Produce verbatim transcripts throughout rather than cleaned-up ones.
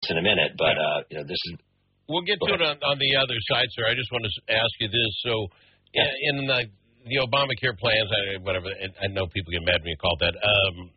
in a minute, but uh, you know, this is. We'll get to it on, on the other side, sir. I just want to ask you this. So, yeah. in, in the, the Obamacare plans, I, whatever, I know people get mad when you call that. Um,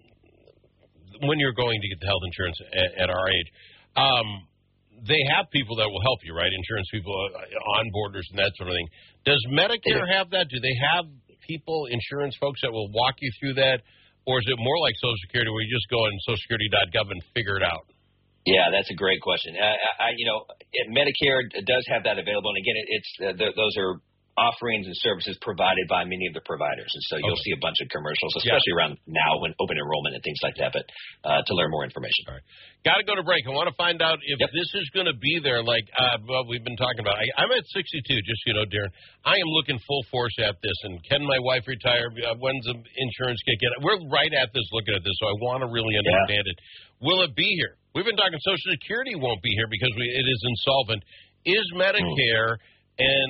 when you're going to get the health insurance at, at our age, um, they have people that will help you, right? Insurance people, uh, onboarders, and that sort of thing. Does Medicare yeah. have that? Do they have people, insurance folks, that will walk you through that, or is it more like Social Security, where you just go on social security dot gov and figure it out? Yeah, that's a great question. Uh, I, you know, Medicare does have that available, and again, it, it's uh, th- those are offerings and services provided by many of the providers, and so you'll okay. see a bunch of commercials, especially yeah. around now when open enrollment and things like that. But uh, to learn more information, all right, got to go to break. I want to find out if yep. this is going to be there. Like, uh, well, we've been talking about. I, I'm at sixty-two, just so you know, Darren. I am looking full force at this. And can my wife retire? Uh, when's the insurance kick in? We're right at this, looking at this, so I want to really understand yeah. it. Will it be here? We've been talking Social Security won't be here because we, it is insolvent. Is Medicare, mm. and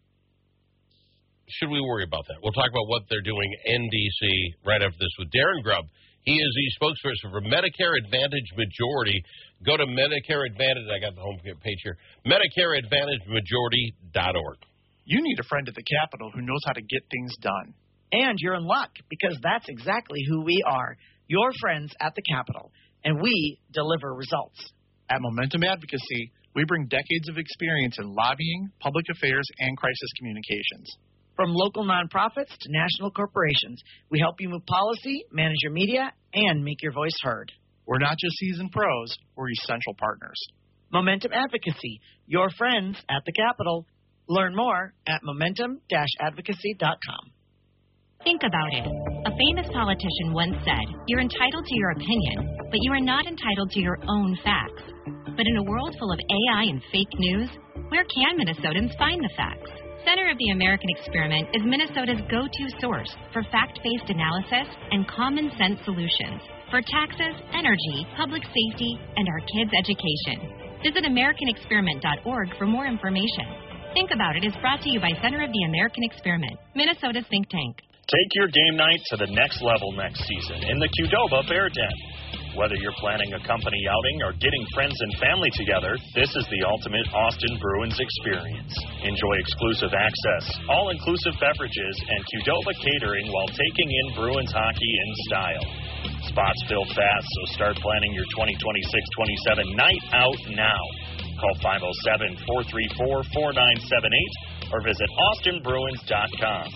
should we worry about that? We'll talk about what they're doing in D C right after this with Darren Grubb. He is the spokesperson for Medicare Advantage Majority. Go to Medicare Advantage. I got the home page here. Medicare Advantage Majority dot org. You need a friend at the Capitol who knows how to get things done. And you're in luck, because that's exactly who we are, your friends at the Capitol. And we deliver results. At Momentum Advocacy, we bring decades of experience in lobbying, public affairs, and crisis communications. From local nonprofits to national corporations, we help you move policy, manage your media, and make your voice heard. We're not just seasoned pros, we're essential partners. Momentum Advocacy, your friends at the Capitol. Learn more at momentum dash advocacy dot com. Think about it. A famous politician once said, "You're entitled to your opinion, but you are not entitled to your own facts." But in a world full of A I and fake news, where can Minnesotans find the facts? Center of the American Experiment is Minnesota's go-to source for fact-based analysis and common-sense solutions for taxes, energy, public safety, and our kids' education. Visit american experiment dot org for more information. Think About It is brought to you by Center of the American Experiment, Minnesota's think tank. Take your game night to the next level next season in the Qdoba Bear Den. Whether you're planning a company outing or getting friends and family together, this is the ultimate Austin Bruins experience. Enjoy exclusive access, all-inclusive beverages, and Qdoba catering while taking in Bruins hockey in style. Spots fill fast, so start planning your twenty twenty-six twenty-seven night out now. Call five oh seven, four three four, four nine seven eight or visit austin bruins dot com.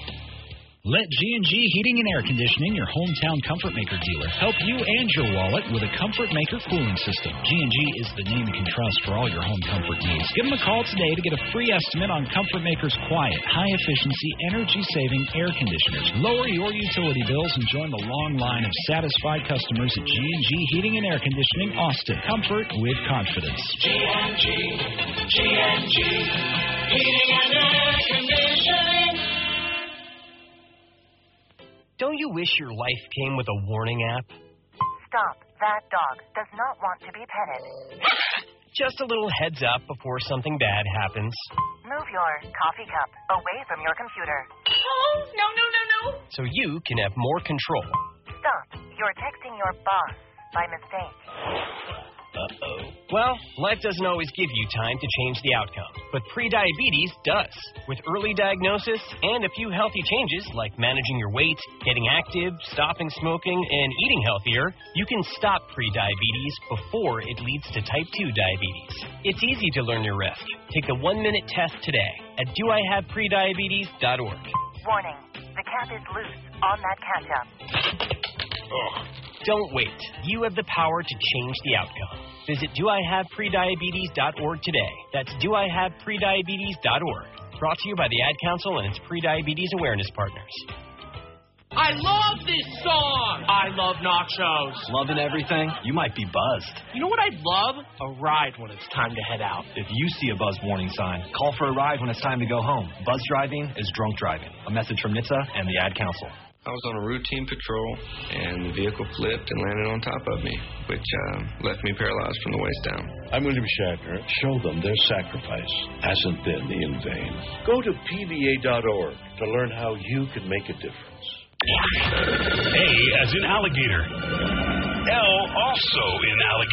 Let G and G Heating and Air Conditioning, your hometown Comfort Maker dealer, help you and your wallet with a Comfort Maker cooling system. G and G is the name you can trust for all your home comfort needs. Give them a call today to get a free estimate on Comfort Maker's quiet, high-efficiency, energy-saving air conditioners. Lower your utility bills and join the long line of satisfied customers at G and G Heating and Air Conditioning, Austin. Comfort with confidence. G and G, G and G Heating and Air Conditioning. Don't you wish your life came with a warning app? Stop. That dog does not want to be petted. Just a little heads up before something bad happens. Move your coffee cup away from your computer. Oh, no, no, no, no. So you can have more control. Stop. You're texting your boss by mistake. Uh-oh. Well, life doesn't always give you time to change the outcome, but prediabetes does. With early diagnosis and a few healthy changes like managing your weight, getting active, stopping smoking, and eating healthier, you can stop prediabetes before it leads to type two diabetes. It's easy to learn your risk. Take the one-minute test today at do I have prediabetes dot org. Warning, the cap is loose on that ketchup. Ugh. Don't wait. You have the power to change the outcome. Visit do I have prediabetes dot org today. That's do I have prediabetes dot org. Brought to you by the Ad Council and its Prediabetes Awareness Partners. I love this song! I love nachos. Loving everything? You might be buzzed. You know what I'd love? A ride when it's time to head out. If you see a buzz warning sign, call for a ride when it's time to go home. Buzz driving is drunk driving. A message from N H T S A and the Ad Council. I was on a routine patrol, and the vehicle flipped and landed on top of me, which uh, left me paralyzed from the waist down. I'm William Shatner. Show them their sacrifice hasn't been in vain. Go to P V A dot org to learn how you can make a difference. A as in alligator. L also in alligator.